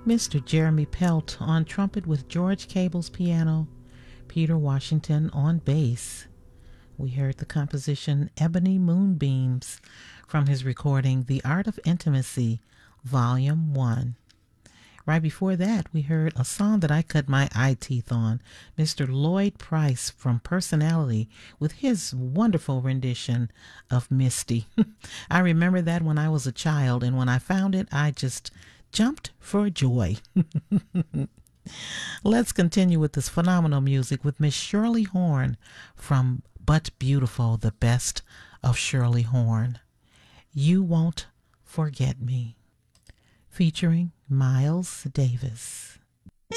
Mr. Jeremy Pelt on trumpet with George Cable's piano, Peter Washington on bass. We heard the composition Ebony Moonbeams from his recording The Art of Intimacy, Volume 1. Right before that, we heard a song that I cut my eye teeth on, Mr. Lloyd Price from Personality with his wonderful rendition of Misty. I remember that when I was a child, and when I found it, I just jumped for joy. Let's continue with this phenomenal music with Miss Shirley Horn from But Beautiful, the best of Shirley Horn. You Won't Forget Me, featuring Miles Davis.